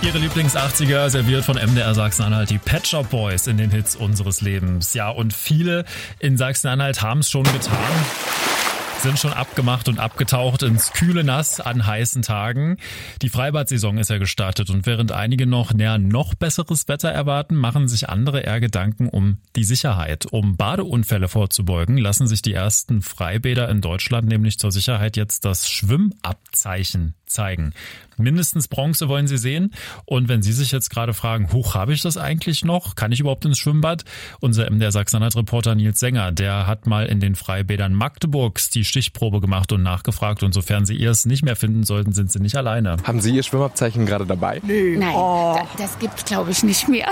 Ihre Lieblings-80er serviert von MDR Sachsen-Anhalt, die Pet Shop Boys in den Hits unseres Lebens. Ja, und viele in Sachsen-Anhalt haben es schon getan. Sind schon abgemacht und abgetaucht ins kühle Nass an heißen Tagen. Die Freibad-Saison ist ja gestartet und während einige noch besseres Wetter erwarten, machen sich andere eher Gedanken um die Sicherheit. Um Badeunfälle vorzubeugen, lassen sich die ersten Freibäder in Deutschland nämlich zur Sicherheit jetzt das Schwimmabzeichen zeigen. Mindestens Bronze wollen sie sehen. Und wenn Sie sich jetzt gerade fragen, habe ich das eigentlich noch? Kann ich überhaupt ins Schwimmbad? Unser MDR Sachsen-Anhalt-Reporter Nils Sänger, der hat mal in den Freibädern Magdeburgs die Stichprobe gemacht und nachgefragt. Und sofern Sie es nicht mehr finden sollten, sind Sie nicht alleine. Haben Sie Ihr Schwimmabzeichen gerade dabei? Nee. Nein, das gibt's, glaube ich, nicht mehr.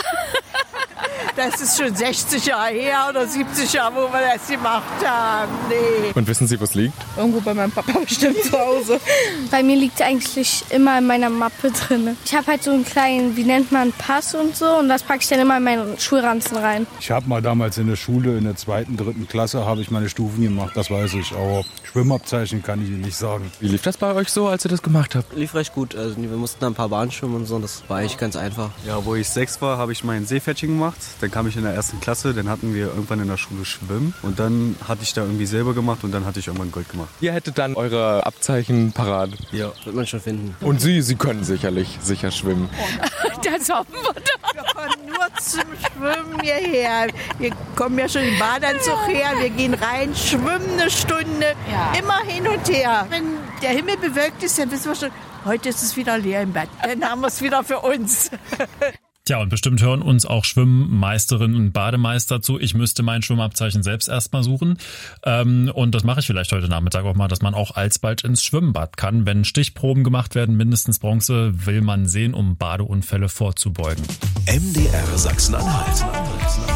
Das ist schon 60 Jahre her oder 70 Jahre, wo wir das gemacht haben. Nee. Und wissen Sie, wo es liegt? Irgendwo bei meinem Papa bestimmt zu Hause. Bei mir liegt es eigentlich immer in meiner Mappe drin. Ich habe halt so einen kleinen, wie nennt man, Pass und so. Und das packe ich dann immer in meinen Schulranzen rein. Ich habe mal damals in der Schule, in der 2., 3. Klasse, habe ich meine Stufen gemacht, das weiß ich. Aber Schwimmabzeichen kann ich Ihnen nicht sagen. Wie lief das bei euch so, als ihr das gemacht habt? Lief recht gut. Also wir mussten ein paar Bahnen schwimmen und so. Das war eigentlich ganz einfach. Ja, wo ich 6 war, habe ich mein Seepferdchen gemacht. Dann kam ich in der 1. Klasse, dann hatten wir irgendwann in der Schule Schwimmen. Und dann hatte ich da irgendwie selber gemacht und dann hatte ich irgendwann Gold gemacht. Ihr hättet dann eure Abzeichen parat. Ja, wird man schon finden. Und Sie können sicherlich sicher schwimmen. Das hoffen wir doch. Wir kommen nur zum Schwimmen hierher. Wir kommen ja schon im Badeanzug her. Wir gehen rein, schwimmen eine Stunde. Ja. Immer hin und her. Wenn der Himmel bewölkt ist, dann wissen wir schon, heute ist es wieder leer im Bad. Dann haben wir es wieder für uns. Tja, und bestimmt hören uns auch Schwimmmeisterinnen und Bademeister zu. Ich müsste mein Schwimmabzeichen selbst erstmal suchen. Und das mache ich vielleicht heute Nachmittag auch mal, dass man auch alsbald ins Schwimmbad kann. Wenn Stichproben gemacht werden, mindestens Bronze, will man sehen, um Badeunfälle vorzubeugen. MDR Sachsen-Anhalt.